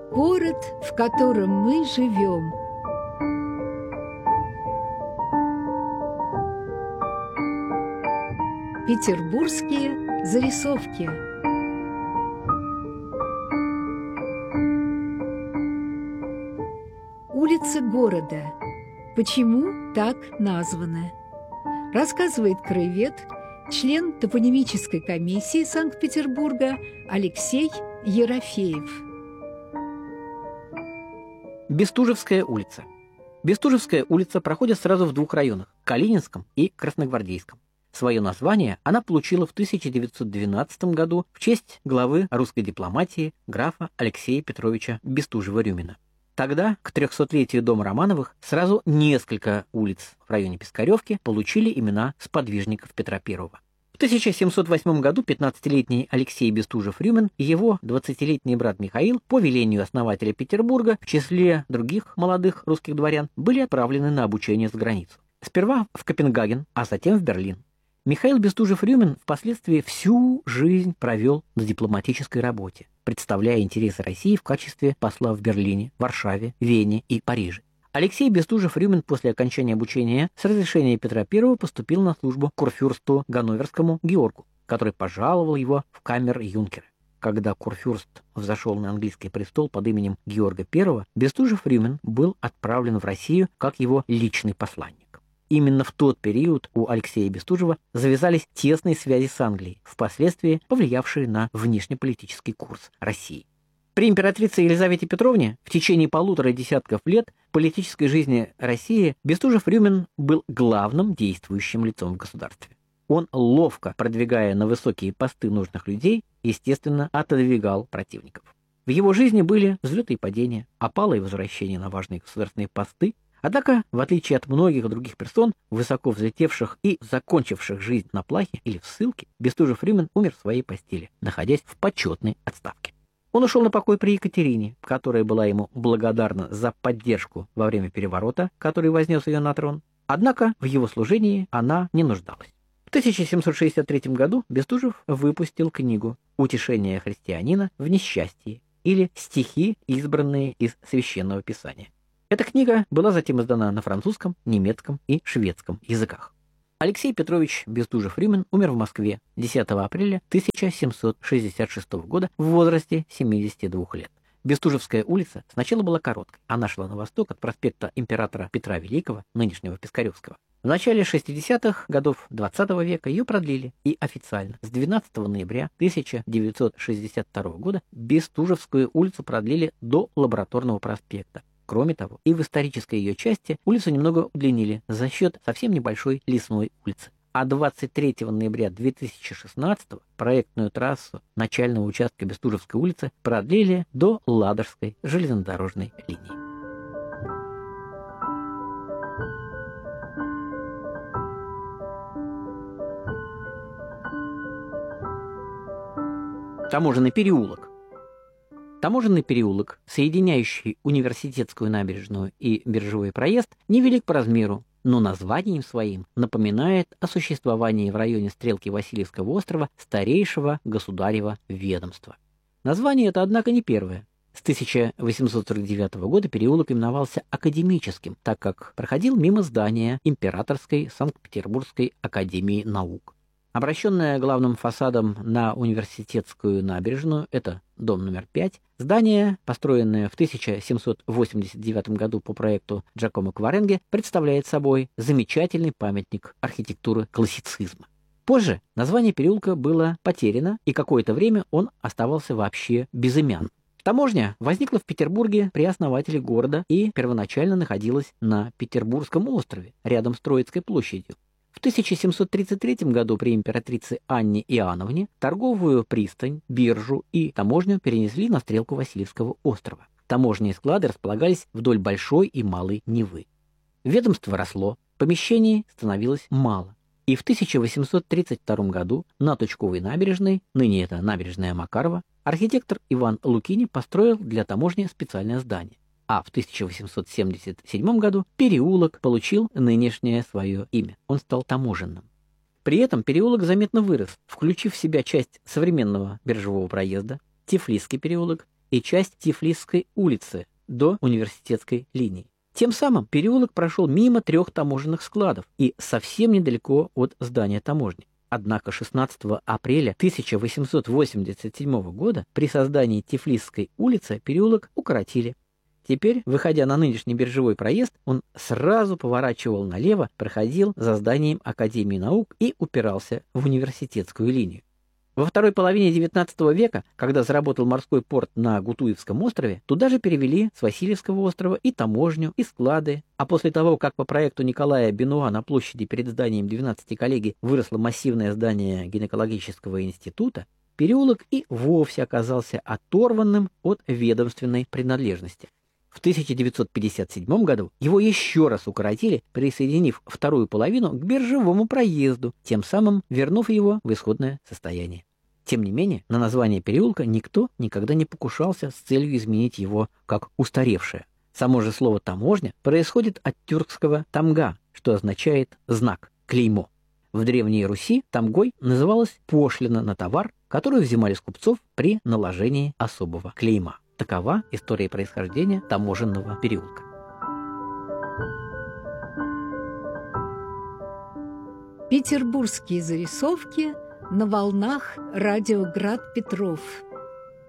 Город, в котором мы живем. Петербургские зарисовки. Улицы города. Почему так названы? Рассказывает краевед, член топонимической комиссии Санкт-Петербурга Алексей Ерофеев. Бестужевская улица. Бестужевская улица проходит сразу в двух районах – Калининском и Красногвардейском. Свое название она получила в 1912 году в честь главы русской дипломатии графа Алексея Петровича Бестужева-Рюмина. Тогда, к 300-летию дома Романовых, сразу несколько улиц в районе Пискаревки получили имена сподвижников Петра I. В 1708 году 15-летний Алексей Бестужев-Рюмин и его 20-летний брат Михаил по велению основателя Петербурга в числе других молодых русских дворян были отправлены на обучение за границу. Сперва в Копенгаген, а затем в Берлин. Михаил Бестужев-Рюмин впоследствии всю жизнь провел на дипломатической работе, представляя интересы России в качестве посла в Берлине, Варшаве, Вене и Париже. Алексей Бестужев-Рюмин после окончания обучения с разрешения Петра I поступил на службу к курфюрсту ганноверскому Георгу, который пожаловал его в камер-юнкера. Когда курфюрст взошел на английский престол под именем Георга I, Бестужев-Рюмин был отправлен в Россию как его личный посланник. Именно в тот период у Алексея Бестужева завязались тесные связи с Англией, впоследствии повлиявшие на внешнеполитический курс России. При императрице Елизавете Петровне в течение 1,5 десятков лет политической жизни России Бестужев-Рюмин был главным действующим лицом в государстве. Он, ловко продвигая на высокие посты нужных людей, естественно, отодвигал противников. В его жизни были взлеты и падения, опалы и возвращения на важные государственные посты. Однако, в отличие от многих других персон, высоко взлетевших и закончивших жизнь на плахе или в ссылке, Бестужев-Рюмин умер в своей постели, находясь в почетной отставке. Он ушел на покой при Екатерине, которая была ему благодарна за поддержку во время переворота, который вознес ее на трон. Однако в его служении она не нуждалась. В 1763 году Бестужев выпустил книгу «Утешение христианина в несчастье» или «Стихи, избранные из Священного Писания». Эта книга была затем издана на французском, немецком и шведском языках. Алексей Петрович Бестужев-Рюмин умер в Москве 10 апреля 1766 года в возрасте 72 лет. Бестужевская улица сначала была короткой. Она шла на восток от проспекта императора Петра Великого, нынешнего Пискаревского. В начале 60-х годов XX века ее продлили, и официально с 12 ноября 1962 года Бестужевскую улицу продлили до Лабораторного проспекта. Кроме того, и в исторической ее части улицу немного удлинили за счет совсем небольшой лесной улицы. А 23 ноября 2016 проектную трассу начального участка Бестужевской улицы продлили до Ладожской железнодорожной линии. Таможенный переулок. Таможенный переулок, соединяющий Университетскую набережную и Биржевой проезд, невелик по размеру, но названием своим напоминает о существовании в районе стрелки Васильевского острова старейшего государева ведомства. Название это, однако, не первое. С 1849 года переулок именовался Академическим, так как проходил мимо здания Императорской Санкт-Петербургской академии наук. Обращенное главным фасадом на Университетскую набережную, это дом номер 5, здание, построенное в 1789 году по проекту Джакомо Кваренге, представляет собой замечательный памятник архитектуры классицизма. Позже название переулка было потеряно, и какое-то время он оставался вообще безымянным. Таможня возникла в Петербурге при основателе города и первоначально находилась на Петербургском острове, рядом с Троицкой площадью. В 1733 году при императрице Анне Иоанновне торговую пристань, биржу и таможню перенесли на стрелку Васильевского острова. Таможенные склады располагались вдоль Большой и Малой Невы. Ведомство росло, помещений становилось мало. И в 1832 году на Тучковой набережной, ныне это набережная Макарова, архитектор Иван Лукини построил для таможни специальное здание. А в 1877 году переулок получил нынешнее свое имя. Он стал таможенным. При этом переулок заметно вырос, включив в себя часть современного Биржевого проезда, Тифлисский переулок и часть Тифлисской улицы до Университетской линии. Тем самым переулок прошел мимо 3 таможенных складов и совсем недалеко от здания таможни. Однако 16 апреля 1887 года при создании Тифлисской улицы переулок укоротили. Теперь, выходя на нынешний биржевой проезд, он сразу поворачивал налево, проходил за зданием Академии наук и упирался в Университетскую линию. Во второй половине XIX века, когда заработал морской порт на Гутуевском острове, туда же перевели с Васильевского острова и таможню, и склады, а после того, как по проекту Николая Бенуа на площади перед зданием 12 коллегий выросло массивное здание гинекологического института, переулок и вовсе оказался оторванным от ведомственной принадлежности. В 1957 году его еще раз укоротили, присоединив вторую половину к биржевому проезду, тем самым вернув его в исходное состояние. Тем не менее, на название переулка никто никогда не покушался с целью изменить его как устаревшее. Само же слово «таможня» происходит от тюркского «тамга», что означает «знак», «клеймо». В Древней Руси тамгой называлась пошлина на товар, которую взимали с купцов при наложении особого клейма. Такова история происхождения таможенного переулка. Петербургские зарисовки на волнах радио Град Петров.